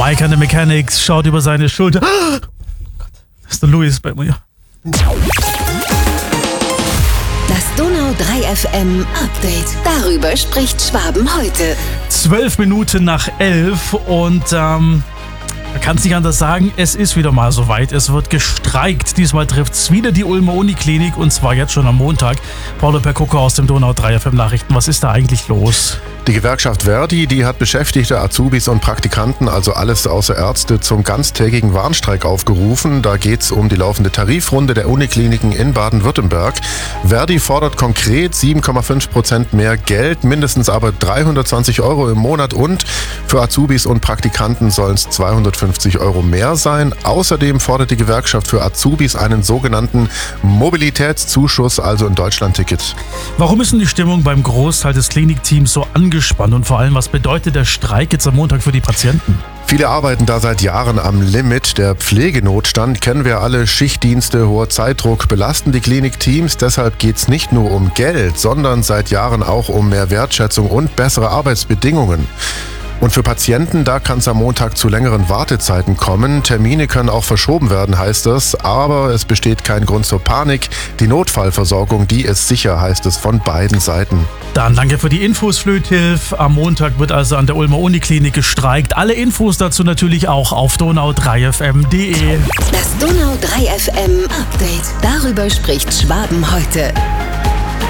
Mike an the Mechanics schaut über seine Schulter. Oh Gott, das ist der Luis bei mir. Das Donau 3 FM Update. Darüber spricht Schwaben heute. 12 Minuten nach 11 und man kann es nicht anders sagen, es ist wieder mal soweit. Es wird gestreikt. Diesmal trifft es wieder die Ulmer Uniklinik und zwar jetzt schon am Montag. Paulo Percoco aus dem Donau 3 FM Nachrichten. Was ist da eigentlich los? Die Gewerkschaft Verdi, die hat Beschäftigte, Azubis und Praktikanten, also alles außer Ärzte, zum ganztägigen Warnstreik aufgerufen. Da geht es um die laufende Tarifrunde der Unikliniken in Baden-Württemberg. Verdi fordert konkret 7,5% mehr Geld, mindestens aber 320 € im Monat und für Azubis und Praktikanten sollen es 250 € mehr sein. Außerdem fordert die Gewerkschaft für Azubis einen sogenannten Mobilitätszuschuss, also ein Deutschlandticket. Warum ist denn die Stimmung beim Großteil des Klinikteams so angespannt und vor allem, was bedeutet der Streik jetzt am Montag für die Patienten? Viele arbeiten da seit Jahren am Limit. Der Pflegenotstand kennen wir alle. Schichtdienste, hoher Zeitdruck belasten die Klinikteams. Deshalb geht es nicht nur um Geld, sondern seit Jahren auch um mehr Wertschätzung und bessere Arbeitsbedingungen. Und für Patienten, da kann es am Montag zu längeren Wartezeiten kommen. Termine können auch verschoben werden, heißt es. Aber es besteht kein Grund zur Panik. Die Notfallversorgung, die ist sicher, heißt es von beiden Seiten. Dann danke für die Infos, Flöthilf. Am Montag wird also an der Ulmer Uniklinik gestreikt. Alle Infos dazu natürlich auch auf donau3fm.de. Das Donau 3 FM Update. Darüber spricht Schwaben heute.